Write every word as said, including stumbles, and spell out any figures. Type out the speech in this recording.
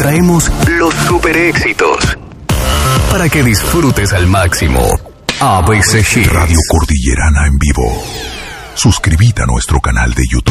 traemos los super éxitos para que disfrutes al máximo. A B C Hits. Radio Cordillerana en vivo. Suscríbete a nuestro canal de YouTube.